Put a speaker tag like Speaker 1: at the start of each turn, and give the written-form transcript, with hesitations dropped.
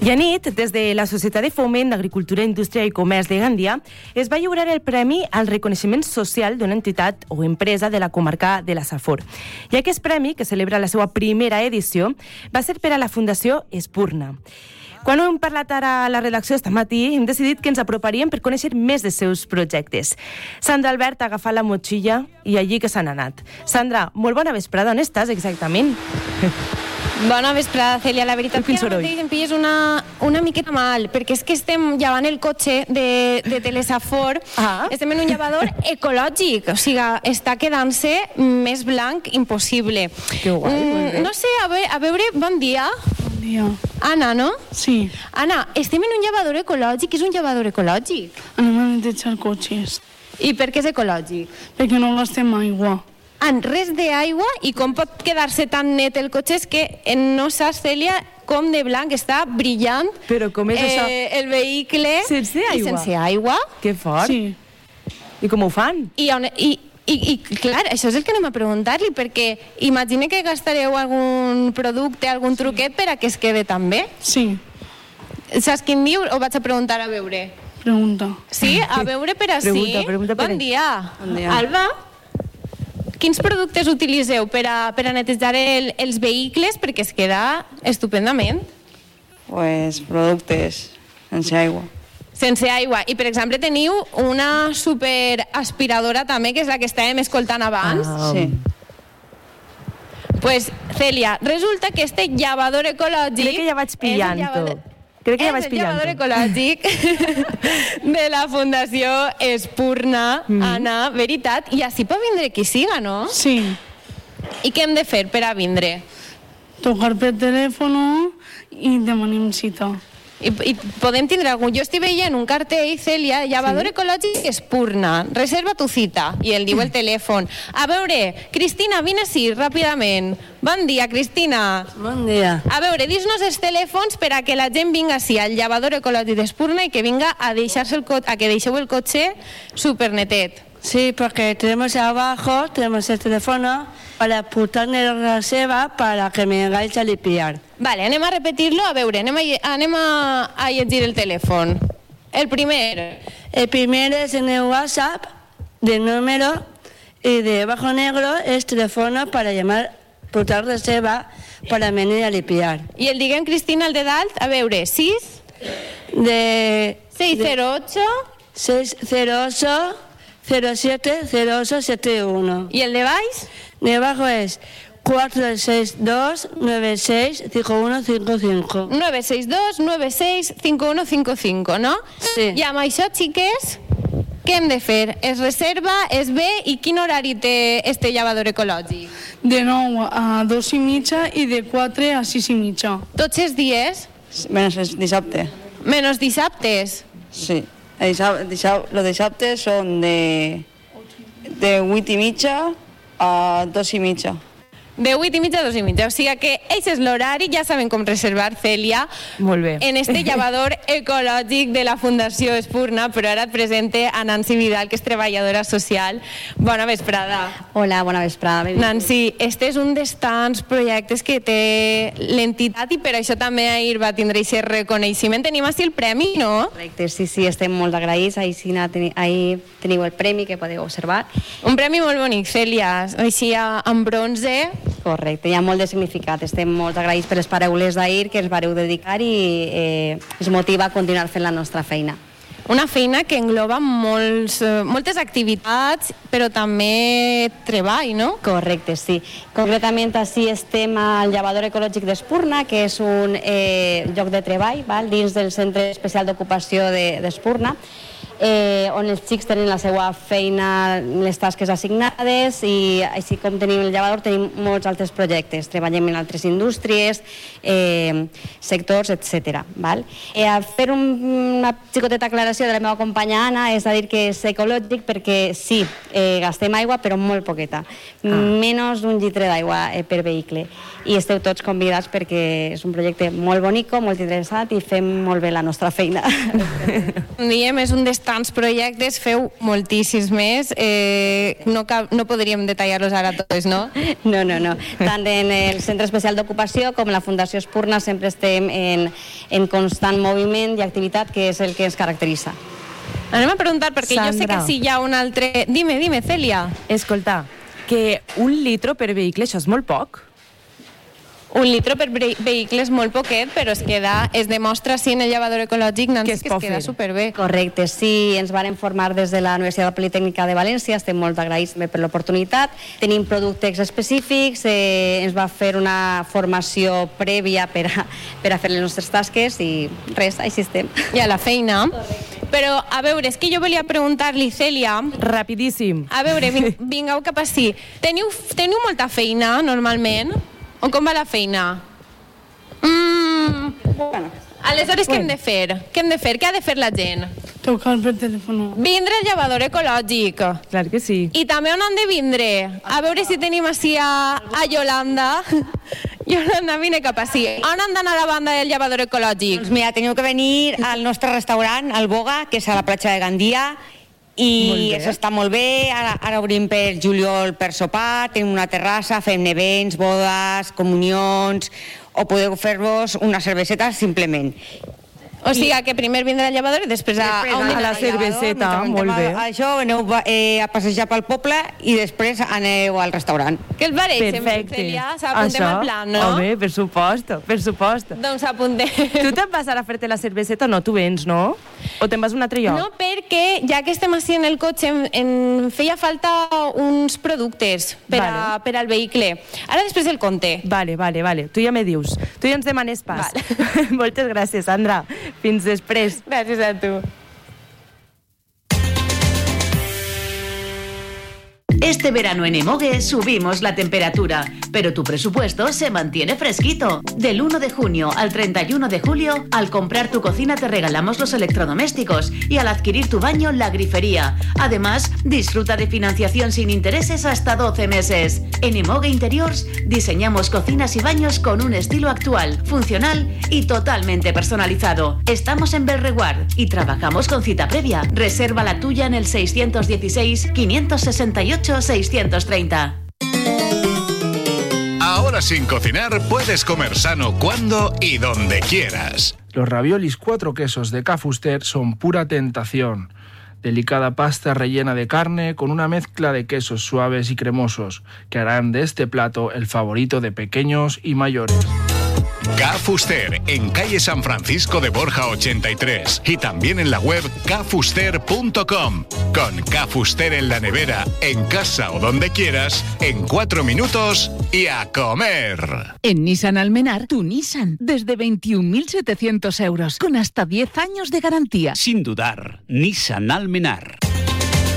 Speaker 1: I a nit, des de la Societat de Foment d'Agricultura, Indústria i Comerç de Gandia, es va lliurar el Premi al reconeixement social d'una entitat o empresa de la comarca de la Safor. I aquest premi, que celebra la seva primera edició, va ser per a la Fundació Espurna. Quan ho hem parlat ara a la redacció esta matí, hem decidit que ens aproparíem per conèixer més dels seus projectes. Sandra Albert ha agafat la motxilla i allí que s'han anat. Sandra, molt bona vesprada. On estàs exactament?
Speaker 2: Bona vesprada, Cèlia. La veritat que ara mateix em pilles una miqueta mal, perquè és que estem llevant el cotxe de Telesafor. Estem en un llevador ecològic, o sigui, està quedant-se més blanc impossible.
Speaker 1: Que guai.
Speaker 2: No sé, a veure, bon dia.
Speaker 3: Bon dia.
Speaker 2: Anna, no?
Speaker 3: Sí.
Speaker 2: Anna, estem en un llevador ecològic. És un llevador ecològic.
Speaker 3: Anem a netejar cotxes.
Speaker 2: I per què és ecològic?
Speaker 3: Perquè no gastem aigua.
Speaker 2: Res d'aigua, i com pot quedar-se tan net el cotxe és que no saps, Cèlia, com de blanc està brillant.
Speaker 1: Però com és això?
Speaker 2: El vehicle.
Speaker 1: Sense aigua?
Speaker 2: I sense aigua.
Speaker 1: Que fort.
Speaker 3: Sí.
Speaker 1: I com ho fan?
Speaker 2: I clar, això és el que anem a preguntar-li, perquè imagina que gastareu algun producte, algun truquet per a que es quede tan bé.
Speaker 3: Sí.
Speaker 2: Saps quin diu? O vaig a preguntar a veure?
Speaker 3: Pregunta.
Speaker 2: Sí? A veure per ací?
Speaker 1: Pregunta per
Speaker 2: Bon dia.
Speaker 4: Bon dia.
Speaker 2: Alba? Quins productes utilitzeu per a netejar els vehicles perquè es queda estupendament?
Speaker 4: Pues productes sense aigua.
Speaker 2: Sense aigua. I, per exemple, teniu una superaspiradora també, que és la que estàvem escoltant abans.
Speaker 4: Sí.
Speaker 2: Pues, Cèlia, resulta que este llevador ecològic...
Speaker 1: Crec que ja vaig pillant-ho.
Speaker 2: És el llevador ecològic de la Fundació Espurna, Anna, veritat? I així pot vindre qui siga, no?
Speaker 3: Sí.
Speaker 2: I què hem de fer per a vindre?
Speaker 3: Tocar per telèfon i demanem cita.
Speaker 2: I podem tindre algun... Jo estic veient un cartell, Cèlia, llevador ecològic Espurna, reserva tu cita, i el diu el telèfon. A veure, Cristina, vine així, ràpidament. Bon dia, Cristina.
Speaker 5: Bon dia.
Speaker 2: A veure, dis-nos els telèfons per a que la gent vinga així al llevador ecològic d'Espurna i que vinga a que deixeu el cotxe supernetet.
Speaker 5: Sí, porque tenemos abajo, tenemos el teléfono para apuntarme la reserva para que me vengáis a limpiar.
Speaker 2: Vale, anem a repetir-lo. A veure, anem a llegir el telèfon. El primer.
Speaker 5: El primero es en el WhatsApp de número y de abajo negro es teléfono para llamar, apuntar reserva para venir a limpiar.
Speaker 2: I el diguem, Cristina, el de dalt. A veure, 6...
Speaker 5: De
Speaker 2: 608...
Speaker 5: 608 07 0871.
Speaker 2: I el de baix?
Speaker 5: De abajo es 462 96 5155.
Speaker 2: 962 96 5155, no?
Speaker 5: Sí.
Speaker 2: I amb això, xiques, què hem de fer? Es reserva, es ve, i quin horari té este llevador ecològic?
Speaker 3: De 9 a 2:30 i de 4 a 6:30.
Speaker 2: Tots els dies?
Speaker 4: Menys el dissabte.
Speaker 2: Menys dissabtes?
Speaker 4: Sí. Los dissabtes són de 8:30 a 2:30.
Speaker 2: De 8:30 a 2:30. O sigui que ell és l'horari, ja saben com reservar, Cèlia.
Speaker 1: Molt bé.
Speaker 2: En este llevador ecològic de la Fundació Espurna, però ara et presente a Nancy Vidal, que és treballadora social. Bona vesprada.
Speaker 6: Hola, bona vesprada.
Speaker 2: Nancy, este és un dels tants projectes que té l'entitat i per això també ahir va tindre aquest reconeixement. Tenim així el premi, no?
Speaker 6: Correcte, sí, estem molt agraïts. Ahir teniu el premi que podeu observar.
Speaker 2: Un premi molt bonic, Cèlia, així en bronze.
Speaker 6: Correcte, hi ha molt de significat. Estem molt agraïts per les paraules d'ahir que ens vareu dedicar i ens motiva a continuar fent la nostra feina.
Speaker 2: Una feina que engloba moltes activitats, però també treball, no?
Speaker 6: Correcte, sí. Concretament, així estem al llevador ecològic d'Espurna, que és un lloc de treball dins del Centre Especial d'Ocupació d'Espurna, on els xics tenen la seva feina, les tasques assignades, i així com tenim el llevador tenim molts altres projectes, treballem en altres indústries, sectors, etc. A fer una xicoteta aclaració de la meva companya Anna, és a dir que és ecològic perquè sí, gastem aigua però molt poqueta, menys d'un litre d'aigua per vehicle, i esteu tots convidats perquè és un projecte molt bonic, molt interessant i fem molt bé la nostra feina.
Speaker 2: Diem, és un dels tants projectes, feu moltíssims més. No podríem detallar-los ara tots, no?
Speaker 6: No. Tant en el Centre Especial d'Ocupació com la Fundació Espurna sempre estem en constant moviment i activitat, que és el que ens caracteritza.
Speaker 2: Anem a preguntar, perquè
Speaker 1: Sandra,
Speaker 2: jo sé que si hi ha un altre... Dime, Cèlia.
Speaker 1: Escolta, que 1 litre per vehicle, això és molt poc?
Speaker 2: 1 litre per vehicle és molt poquet, però es demostra sí en el llevador ecològic, Nancy, que es queda superbé.
Speaker 6: Correcte, sí, ens varen formar des de la Universitat Politècnica de València, estem molt agraïts per l'oportunitat. Tenim productes específics, ens va fer una formació prèvia per a fer les nostres tasques i res, així estem.
Speaker 2: I a la feina. Però, a veure, és que jo volia preguntar-li, Cèlia...
Speaker 1: Rapidíssim.
Speaker 2: A veure, vingueu cap ací. Teniu molta feina, normalment? O com va la feina? Aleshores, què hem de fer? Què ha de fer la gent?
Speaker 3: Tocar per telèfon.
Speaker 2: Vindre al llevador ecològic.
Speaker 1: Clar que sí.
Speaker 2: I també on han de vindre? A veure si tenim així a Yolanda. Yolanda, vine cap així. On han d'anar a la banda del llevador ecològic?
Speaker 7: Doncs mira, teniu que venir al nostre restaurant, al Boga, que és a la platja de Gandia, i està molt bé. Ara obrim per juliol per sopar, tenim una terrassa, fem events, bodes, comunions, o podeu fer-vos una cerveseta simplement.
Speaker 2: O sigui que primer vindrà al llevador i després a
Speaker 1: la cerveseta, molt bé.
Speaker 7: Això, aneu a passejar pel poble i després aneu al restaurant.
Speaker 2: Què els pareix, Cèlia? S'apuntem al plan, no?
Speaker 1: Home, per suposto.
Speaker 2: Doncs apuntem.
Speaker 1: Tu te'n vas ara a fer-te la cerveseta? No, tu vens, no? O te'n vas a un altre lloc?
Speaker 2: No, perquè ja que estem així en el cotxe em feia falta uns productes per al vehicle. Ara després el conte.
Speaker 1: Vale. Tu ja me dius. Tu ja ens demanes pas. Moltes gràcies, Sandra. Fins després.
Speaker 2: Gràcies a tu.
Speaker 8: Este verano en Emogue subimos la temperatura, pero tu presupuesto se mantiene fresquito. Del 1 de junio al 31 de julio, al comprar tu cocina te regalamos los electrodomésticos y al adquirir tu baño, la grifería. Además, disfruta de financiación sin intereses hasta 12 meses. En Emogue Interiors diseñamos cocinas y baños con un estilo actual, funcional y totalmente personalizado. Estamos en Belreguard y trabajamos con cita previa. Reserva la tuya en el 616-568-630.
Speaker 9: Ahora sin cocinar puedes comer sano cuando y donde quieras.
Speaker 10: Los raviolis 4 quesos de Ca Fuster son pura tentación. Delicada pasta rellena de carne con una mezcla de quesos suaves y cremosos que harán de este plato el favorito de pequeños y mayores.
Speaker 9: Ca Fuster, en calle San Francisco de Borja 83 y también en la web cafuster.com. Con Ca Fuster en la nevera, en casa o donde quieras, en 4 minutos y a comer.
Speaker 11: En Nissan Almenar, tu Nissan, desde 21.700 euros, con hasta 10 años de garantía.
Speaker 12: Sin dudar, Nissan Almenar.